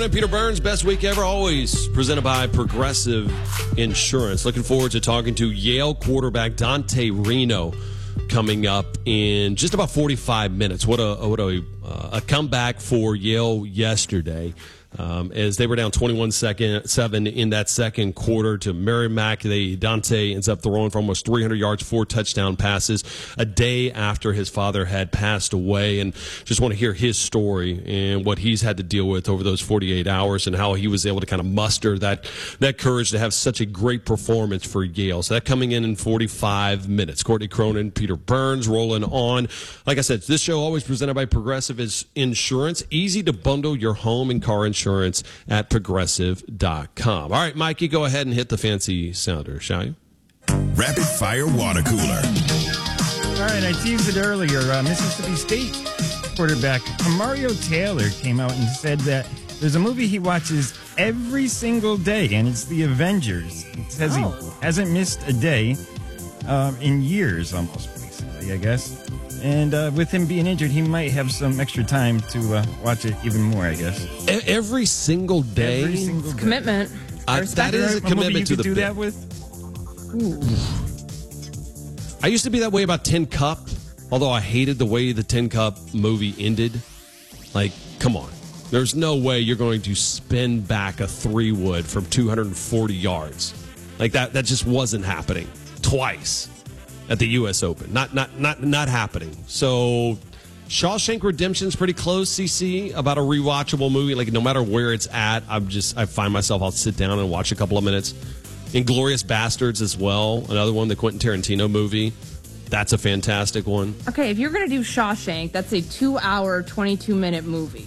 Peter Burns, best week ever, always presented by Progressive Insurance. Looking forward to talking to Yale quarterback Dante Reno coming up in just about 45 minutes. What a comeback for Yale yesterday. As they were down 21-7 in that second quarter to Merrimack. Dante ends up throwing for almost 300 yards, 4 touchdown passes a day after his father had passed away. And just want to hear his story and what he's had to deal with over those 48 hours and how he was able to kind of muster that courage to have such a great performance for Yale. So that coming in 45 minutes. Courtney Cronin, Peter Burns rolling on. Like I said, this show always presented by Progressive Insurance. Easy to bundle your home and car insurance at progressive.com. All right, Mikey, go ahead and hit the fancy sounder, shall you? Rapid Fire Water Cooler. All right, I teased it earlier. Mississippi State quarterback Mario Taylor came out and said that there's a movie he watches every single day, and it's The Avengers. It says he hasn't missed a day in years, almost, basically, I guess. And with him being injured, he might have some extra time to watch it even more, I guess. Every single day? Every single day. Commitment. That is a commitment to the do that with? Ooh. I used to be that way about Tin Cup, although I hated the way the Tin Cup movie ended. Like, come on. There's no way you're going to spin back a 3-wood from 240 yards. Like, that just wasn't happening. Twice. At the U.S. Open. Not happening. So Shawshank Redemption's pretty close, CC, about a rewatchable movie. Like, no matter where it's at, I find myself, I'll sit down and watch a couple of minutes. Inglourious Bastards as well, another one, the Quentin Tarantino movie. That's a fantastic one. Okay, if you're going to do Shawshank, that's a 2-hour, 22-minute movie.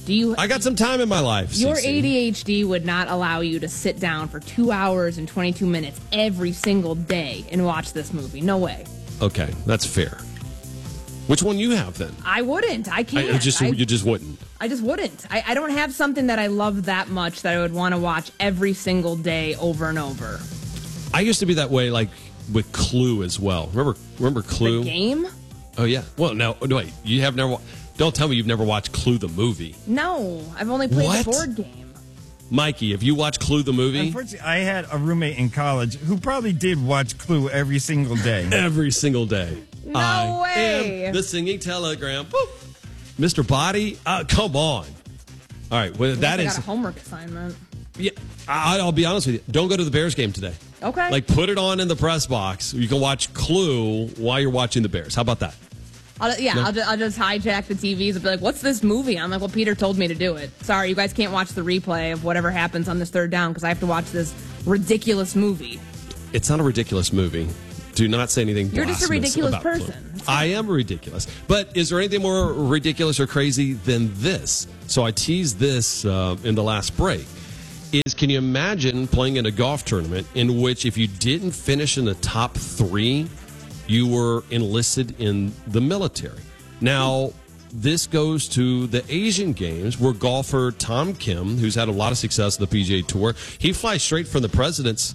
I got some time in my life, Your CC. ADHD would not allow you to sit down for 2 hours and 22 minutes every single day and watch this movie. No way. Okay, that's fair. Which one you have then? I wouldn't. I can't. You just wouldn't. I just wouldn't. I don't have something that I love that much that I would want to watch every single day over and over. I used to be that way, like with Clue as well. Remember Clue? The game? Oh yeah. Well, no, wait. You have never. Don't tell me you've never watched Clue the movie. No, I've only played the board game. Mikey, have you watched Clue the movie? Unfortunately, I had a roommate in college who probably did watch Clue every single day. Every single day. No way. Am the singing telegram. Poof. Mr. Body? Come on. All right. Well, that is I got a homework assignment. Yeah, I'll be honest with you. Don't go to the Bears game today. Okay. Like, put it on in the press box. You can watch Clue while you're watching the Bears. How about that? I'll just hijack the TVs and be like, what's this movie? I'm like, well, Peter told me to do it. Sorry, you guys can't watch the replay of whatever happens on this third down because I have to watch this ridiculous movie. It's not a ridiculous movie. Do not say anything You're just a ridiculous person. I am ridiculous. But is there anything more ridiculous or crazy than this? So I teased this in the last break. Can you imagine playing in a golf tournament in which if you didn't finish in the top 3, you were enlisted in the military? Now, this goes to the Asian Games where golfer Tom Kim, who's had a lot of success on the PGA Tour, he flies straight from the President's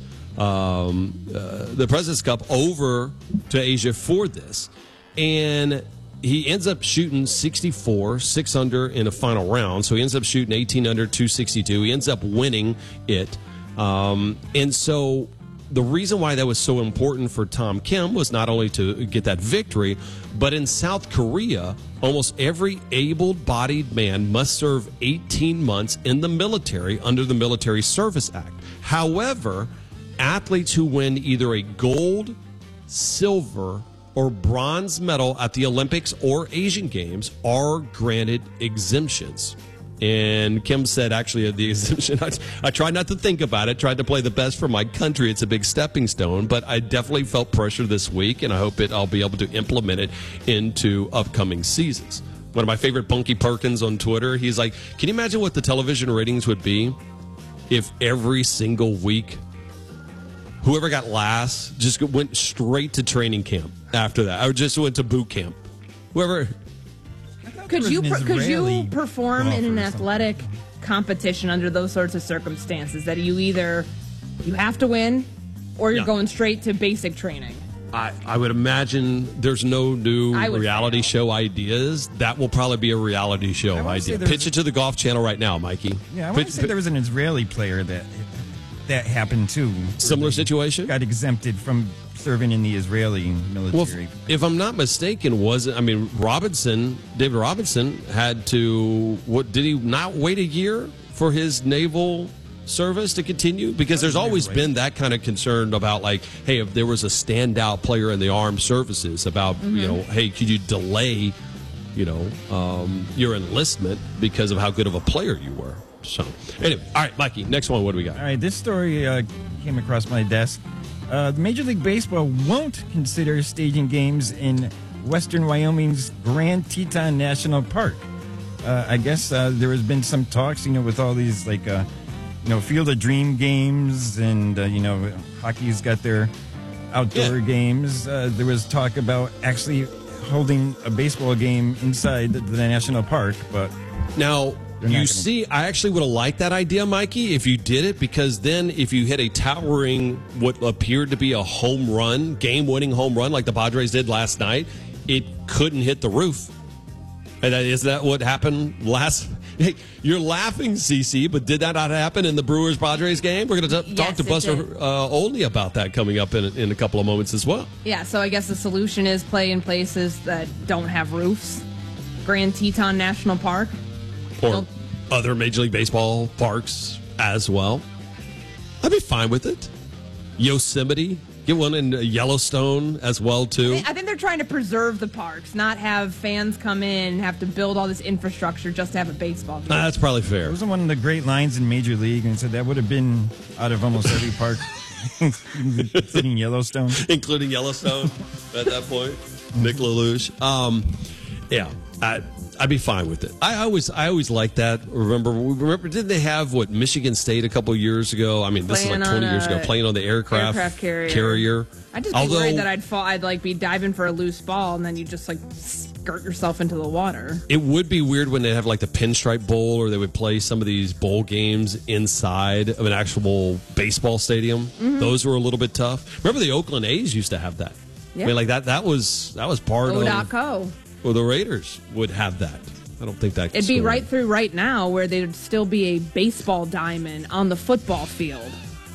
Cup over to Asia for this. And he ends up shooting 64, 6 under in a final round. So he ends up shooting 18 under, 262. He ends up winning it. And so the reason why that was so important for Tom Kim was not only to get that victory, but in South Korea, almost every able-bodied man must serve 18 months in the military under the Military Service Act. However, athletes who win either a gold, silver, or bronze medal at the Olympics or Asian Games are granted exemptions. And Kim said, actually, the exemption, I tried not to think about it, tried to play the best for my country. It's a big stepping stone, but I definitely felt pressure this week, and I hope I'll be able to implement it into upcoming seasons. One of my favorite, Bunky Perkins on Twitter, he's like, can you imagine what the television ratings would be if every single week whoever got last just went straight to training camp after that? I just went to boot camp. Whoever... Could you perform in an athletic competition under those sorts of circumstances that you have to win or you're going straight to basic training? I would imagine there's no new reality show ideas. That will probably be a reality show idea. Pitch it to the Golf Channel right now, Mikey. Yeah, I want to say there was an Israeli player that happened too. Similar situation? Got exempted from serving in the Israeli military. Well, if I'm not mistaken, David Robinson had to, did he not wait a year for his naval service to continue? Because there's always been that kind of concern about, like, hey, if there was a standout player in the armed services, about, hey, could you delay, your enlistment because of how good of a player you were? So, anyway, all right, Mikey, next one, what do we got? All right, this story came across my desk. Major League Baseball won't consider staging games in western Wyoming's Grand Teton National Park. I guess there has been some talks, with all these, like, Field of Dream games, and, hockey's got their outdoor games. There was talk about actually holding a baseball game inside the national park, but... Now... I actually would have liked that idea, Mikey, if you did it, because then if you hit a towering, what appeared to be a home run, game-winning home run like the Padres did last night, it couldn't hit the roof. And is that what happened last? Hey, you're laughing, CC, but did that not happen in the Brewers-Padres game? We're going to talk to Buster Olney about that coming up in a couple of moments as well. Yeah, so I guess the solution is play in places that don't have roofs. Grand Teton National Park. Or other Major League Baseball parks as well. I'd be fine with it. Yosemite, get one in Yellowstone as well, too. I think they're trying to preserve the parks, not have fans come in and have to build all this infrastructure just to have a baseball game. That's probably fair. It was one of the great lines in Major League, and said that would have been out of almost every park, including Yellowstone. Including Yellowstone at that point. Nick LaLouche. Yeah. I'd be fine with it. I always liked that. Remember, didn't they have Michigan State a couple years ago? I mean, this is like 20 years ago, playing on the aircraft carrier. I'd just be worried that I'd be diving for a loose ball, and then you just skirt yourself into the water. It would be weird when they have the Pinstripe Bowl, or they would play some of these bowl games inside of an actual baseball stadium. Mm-hmm. Those were a little bit tough. Remember the Oakland A's used to have that. Yeah. I mean, that was part of O.co. Well, the Raiders would have that. I don't think that... It'd be right through right now, where there'd still be a baseball diamond on the football field.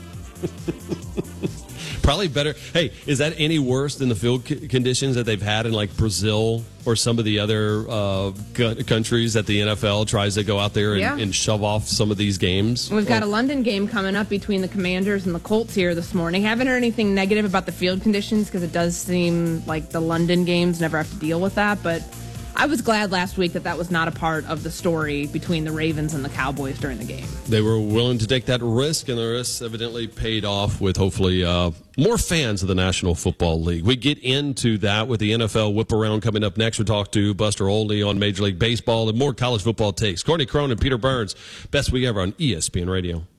Probably better. Hey, is that any worse than the field conditions that they've had in Brazil or some of the other countries that the NFL tries to go out there and shove off some of these games? We've got a London game coming up between the Commanders and the Colts here this morning. Haven't heard anything negative about the field conditions, because it does seem like the London games never have to deal with that, but I was glad last week that was not a part of the story between the Ravens and the Cowboys during the game. They were willing to take that risk, and the risk evidently paid off with hopefully more fans of the National Football League. We get into that with the NFL Whip Around coming up next. We'll talk to Buster Olney on Major League Baseball and more college football takes. Courtney Crone and Peter Burns, best week ever on ESPN Radio.